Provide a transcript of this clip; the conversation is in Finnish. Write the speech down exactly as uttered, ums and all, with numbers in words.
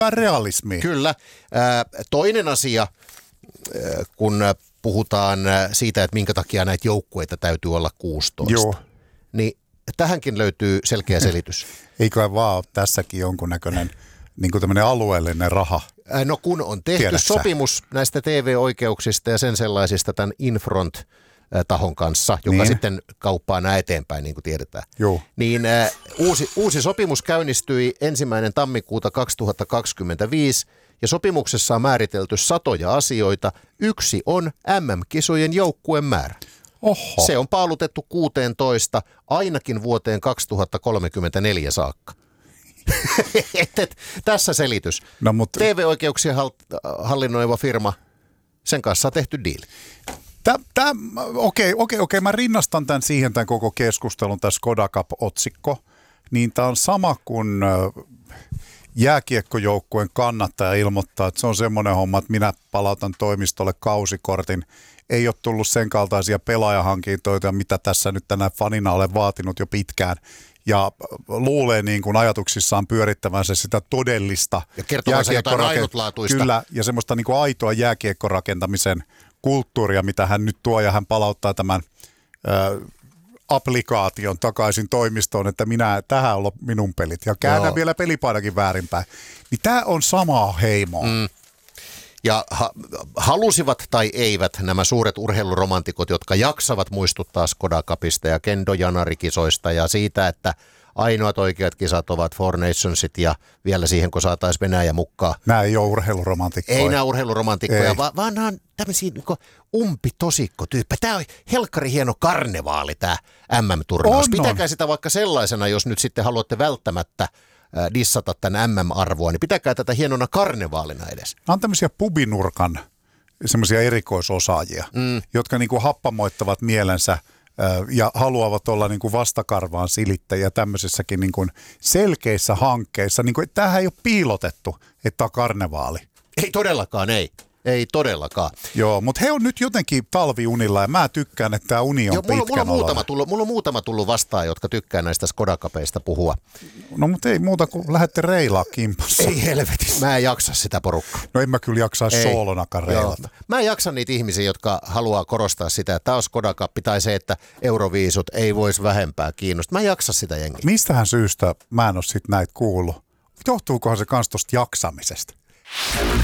realismi. Kyllä. Toinen asia, kun puhutaan siitä, että minkä takia näitä joukkueita täytyy olla kuusitoista, Joo. niin tähänkin löytyy selkeä selitys. Eikö vaan ole tässäkin jonkunnäköinen niin kuin tämmöinen alueellinen raha? No kun on tehty Tiedätkö? sopimus näistä T V-oikeuksista ja sen sellaisista tämän Infront tahon kanssa, joka niin. sitten kauppaa nämä eteenpäin, niin kuin tiedetään. Joo. Niin äh, uusi, uusi sopimus käynnistyi ensimmäinen tammikuuta kaksituhattakaksikymmentäviisi ja sopimuksessa on määritelty satoja asioita. Yksi on M M-kisojen joukkueen määrä. Oho. Se on paalutettu kuusitoista ainakin vuoteen kaksituhattakolmekymmentäneljä saakka. et, et, tässä selitys. No, mutta... T V-oikeuksia hallinnoiva firma, sen kanssa on tehty diili. Okei, okei, okei. Mä rinnastan tämän siihen, tämän koko keskustelun, tämä Skoda Cup-otsikko. Niin tämä on sama kuin jääkiekkojoukkueen kannattaja ilmoittaa, että se on semmoinen homma, että minä palautan toimistolle kausikortin. Ei ole tullut sen kaltaisia pelaajahankintoja, mitä tässä nyt tänä fanina olen vaatinut jo pitkään. Ja luulee niin kuin ajatuksissaan pyörittävänsä sitä todellista ja kertovansa jotain ainutlaatuista. Kyllä, ja semmoista niin kuin aitoa jääkiekkorakentamisen kulttuuria, mitä hän nyt tuo, ja hän palauttaa tämän ö, applikaation takaisin toimistoon, että minä, tähän on minun pelit, ja käännän Joo. vielä pelipainakin väärinpäin. Niin tämä on samaa heimoa. Mm. Ja ha- halusivat tai eivät nämä suuret urheiluromantikot, jotka jaksavat muistuttaa Skoda Cupista ja Kendo Janari-kisoista ja siitä, että ainoat oikeat kisat ovat Four Nationsit ja vielä siihen, kun saataisiin Venäjä mukaan. Nämä ei ole urheiluromantikkoja. Ei nämä urheiluromantikkoja, va- vaan nämä on tämmöisiä niin umpitosikko-tyyppejä. Tämä on helkkari hieno karnevaali, tämä M M-turnaus. On, Pitäkää on. sitä vaikka sellaisena, jos nyt sitten haluatte välttämättä dissata tämän M M-arvoa, niin pitäkää tätä hienona karnevaalina edes. Nämä on tämmöisiä pubinurkan semmoisia erikoisosaajia, mm. jotka niin kuin happamoittavat mielensä ja haluavat olla niin kuin vastakarvaan silittäjiä tämmöisessäkin niin kuin selkeissä hankkeissa. Niin kuin, tämähän ei ole piilotettu, että on karnevaali. Ei todellakaan, ei. Ei todellakaan. Joo, mutta he on nyt jotenkin talviunilla ja mä tykkään, että tämä uni on Joo, mulla, pitkän mulla, muutama tullut, mulla on muutama tullut vastaan, jotka tykkää näistä Skoda-kapeista puhua. No mutta ei muuta kuin lähdette reilaa kimpassa. Ei helvetin, mä en jaksa sitä porukkaa. No en mä kyllä jaksaisi soolonakaan reilata. Mä en jaksa niitä ihmisiä, jotka haluaa korostaa sitä, että tämä on Skoda-kappi tai se, että Euroviisut ei voisi vähempää kiinnostaa. Mä en jaksa sitä jengiä. Mistähän syystä mä en ole sit näitä kuullut? Johtuukohan se kans tosta jaksamisesta?